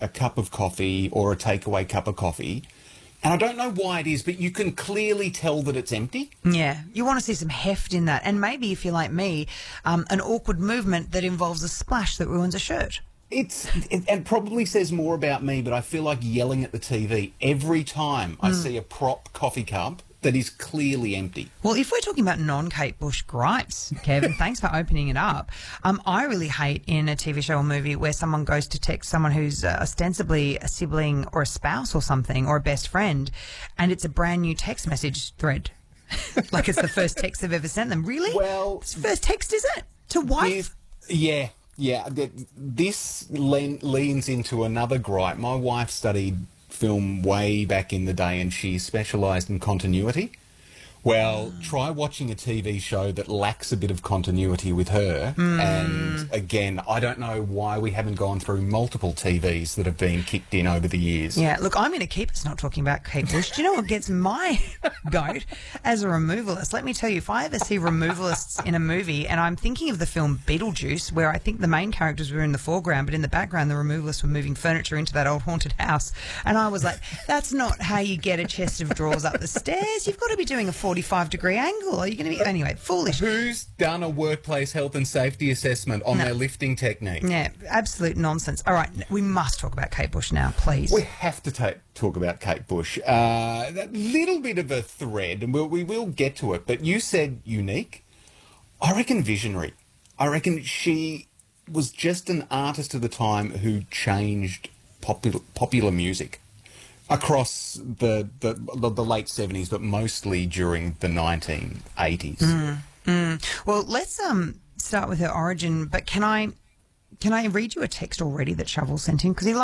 a cup of coffee or a takeaway cup of coffee, and I don't know why it is, but you can clearly tell that it's empty. Yeah, you want to see some heft in that. And maybe, if you're like me, an awkward movement that involves a splash that ruins a shirt. It probably says more about me, but I feel like yelling at the TV every time I see a prop coffee cup that is clearly empty. Well, if we're talking about non-Kate Bush gripes, Kevin, thanks for opening it up. I really hate in a TV show or movie where someone goes to text someone who's ostensibly a sibling or a spouse or something or a best friend, and it's a brand new text message thread. Like it's the first text they've ever sent them. Really? Well, it's the first text, is it? To wife? Yeah. This leans into another gripe. My wife studied film way back in the day and she specialised in continuity. Well, try watching a TV show that lacks a bit of continuity with her. And again, I don't know why we haven't gone through multiple TVs that have been kicked in over the years. Yeah, look, I'm going to keep us not talking about Kate Bush. Do you know what gets my goat as a removalist? Let me tell you, if I ever see removalists in a movie, and I'm thinking of the film Beetlejuice, where I think the main characters were in the foreground, but in the background the removalists were moving furniture into that old haunted house. And I was like, that's not how you get a chest of drawers up the stairs. You've got to be doing a 45-degree angle. Are you going to be... Anyway, foolish. Who's done a workplace health and safety assessment on their lifting technique? Yeah, absolute nonsense. All right, we must talk about Kate Bush now, please. We have to talk about Kate Bush. That little bit of a thread, and we will get to it, but you said unique. I reckon visionary. I reckon she was just an artist of the time who changed popular music across the late 70s, but mostly during the 1980s. Well, let's start with her origin, but can I read you a text already that Shovel sent in? Because he